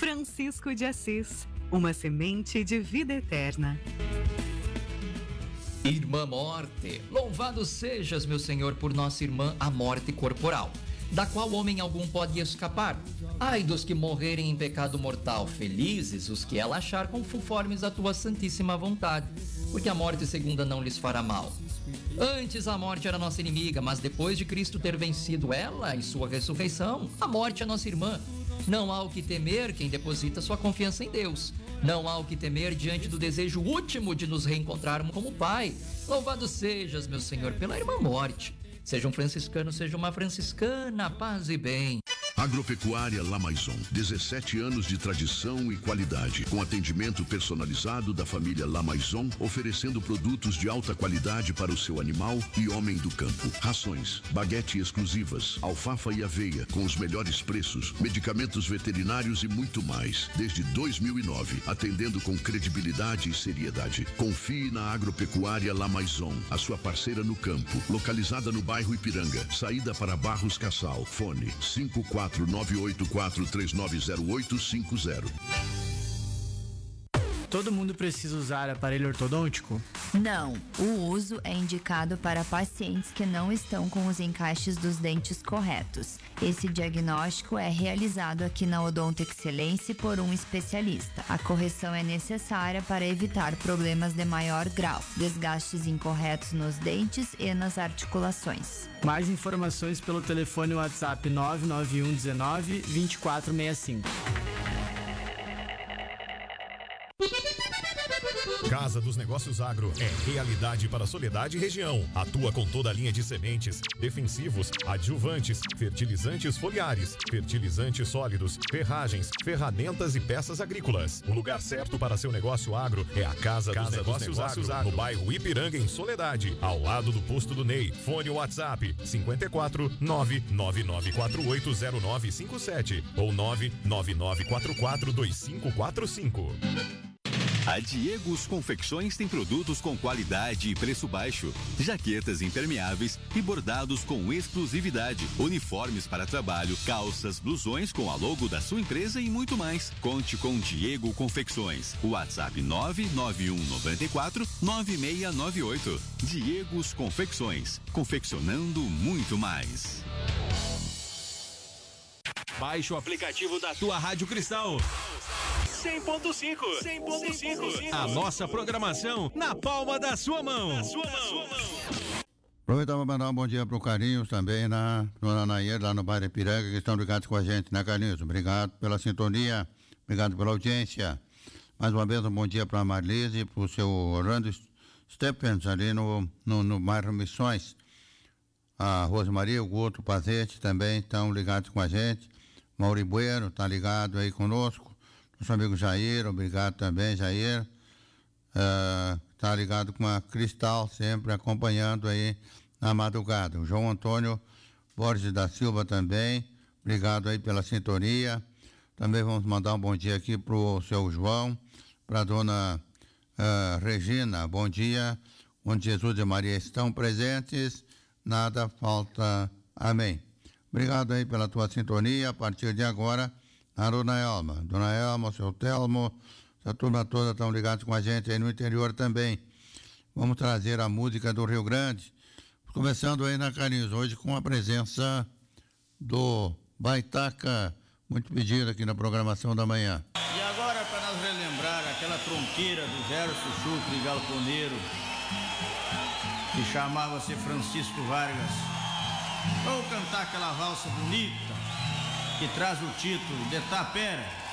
Francisco de Assis, uma semente de vida eterna. Irmã Morte, louvado sejas, meu Senhor, por nossa irmã, a morte corporal, da qual homem algum pode escapar. Ai dos que morrerem em pecado mortal, felizes os que ela achar conformes à tua santíssima vontade, porque a morte segunda não lhes fará mal. Antes a morte era nossa inimiga, mas depois de Cristo ter vencido ela em sua ressurreição, a morte é nossa irmã. Não há o que temer quem deposita sua confiança em Deus. Não há o que temer diante do desejo último de nos reencontrarmos como Pai. Louvado sejas, meu Senhor, pela irmã morte. Seja um franciscano, seja uma franciscana, paz e bem. Agropecuária La Maison, 17 anos de tradição e qualidade, com atendimento personalizado da família La Maison, oferecendo produtos de alta qualidade para o seu animal e homem do campo. Rações, baguete exclusivas, alfafa e aveia, com os melhores preços, medicamentos veterinários e muito mais. Desde 2009, atendendo com credibilidade e seriedade. Confie na Agropecuária La Maison, a sua parceira no campo, localizada no bairro Ipiranga, saída para Barros Cassal. Fone 54984390850. Todo mundo precisa usar aparelho ortodôntico? Não, o uso é indicado para pacientes que não estão com os encaixes dos dentes corretos. Esse diagnóstico é realizado aqui na Odonto Excelência por um especialista. A correção é necessária para evitar problemas de maior grau, desgastes incorretos nos dentes e nas articulações. Mais informações pelo telefone WhatsApp 991 19 2465. Casa dos Negócios Agro é realidade para Soledade e região. Atua com toda a linha de sementes, defensivos, adjuvantes, fertilizantes foliares, fertilizantes sólidos, ferragens, ferramentas e peças agrícolas. O lugar certo para seu negócio agro é a Casa dos Negócios Agro, no bairro Ipiranga, em Soledade, ao lado do posto do Ney. Fone WhatsApp 54 999480957 ou 999442545. A Diegos Confecções tem produtos com qualidade e preço baixo, jaquetas impermeáveis e bordados com exclusividade, uniformes para trabalho, calças, blusões com a logo da sua empresa e muito mais. Conte com Diego Confecções. WhatsApp 991949698. Diegos Confecções, confeccionando muito mais. Baixe o aplicativo da tua Rádio Cristal. 100.5. A nossa programação na palma da sua mão. Aproveitar para mandar um bom dia pro Carlinhos também, na Dona Nair, lá no bairro Ipiranga, que estão ligados com a gente, né, Carlinhos? Obrigado pela sintonia, obrigado pela audiência. Mais uma vez, um bom dia para a Marlise, para o seu Orlando Stephens, ali no bairro Missões. A Rosemaria, o Guto, o Pazete também estão ligados com a gente. Mauri Bueno está ligado aí conosco. Nosso amigo Jair, obrigado também, Jair. Está ligado com a Cristal, sempre acompanhando aí na madrugada. O João Antônio Borges da Silva também, obrigado aí pela sintonia. Também vamos mandar um bom dia aqui pro seu João, para a dona Regina, bom dia. Onde Jesus e Maria estão presentes, nada falta. Amém. Obrigado aí pela tua sintonia. A partir de agora, a Dona Elma, o seu Telmo, essa turma toda estão ligados com a gente aí no interior também. Vamos trazer a música do Rio Grande, começando aí na Carlinhos, hoje com a presença do Baitaca, muito pedido aqui na programação da manhã. E agora, para nós relembrar aquela tronqueira do Gerson Chucre Galponeiro, que chamava-se Francisco Vargas, vou cantar aquela valsa bonita que traz o título de Tapera.